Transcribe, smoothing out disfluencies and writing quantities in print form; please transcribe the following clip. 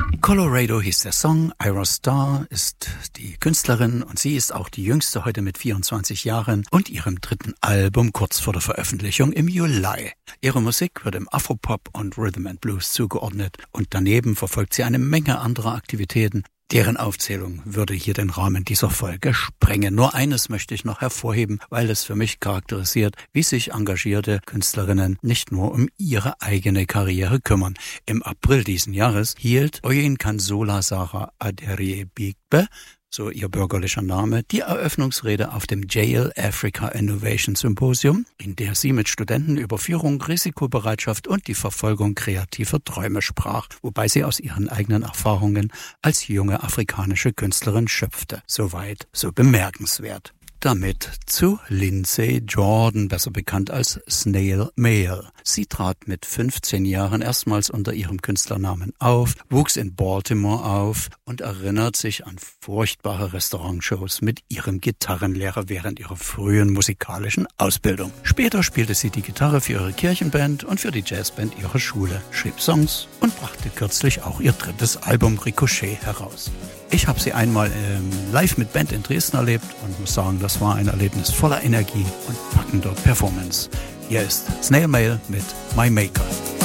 Colorado hieß der Song, Ira Starr ist die Künstlerin und sie ist auch die jüngste heute mit 24 Jahren und ihrem dritten Album kurz vor der Veröffentlichung im Juli. Ihre Musik wird im Afropop und Rhythm and Blues zugeordnet und daneben verfolgt sie eine Menge anderer Aktivitäten. Deren Aufzählung würde hier den Rahmen dieser Folge sprengen. Nur eines möchte ich noch hervorheben, weil es für mich charakterisiert, wie sich engagierte Künstlerinnen nicht nur um ihre eigene Karriere kümmern. Im April diesen Jahres hielt Oyinkansola Sarah Aderibigbe, so ihr bürgerlicher Name, die Eröffnungsrede auf dem Jail Africa Innovation Symposium, in der sie mit Studenten über Führung, Risikobereitschaft und die Verfolgung kreativer Träume sprach, wobei sie aus ihren eigenen Erfahrungen als junge afrikanische Künstlerin schöpfte. Soweit, so bemerkenswert. Damit zu Lindsay Jordan, besser bekannt als Snail Mail. Sie trat mit 15 Jahren erstmals unter ihrem Künstlernamen auf, wuchs in Baltimore auf und erinnert sich an furchtbare Restaurantshows mit ihrem Gitarrenlehrer während ihrer frühen musikalischen Ausbildung. Später spielte sie die Gitarre für ihre Kirchenband und für die Jazzband ihrer Schule, schrieb Songs und brachte kürzlich auch ihr drittes Album Ricochet heraus. Ich habe sie einmal live mit Band in Dresden erlebt und muss sagen, das war ein Erlebnis voller Energie und packender Performance. Hier ist Snail Mail mit My Maker.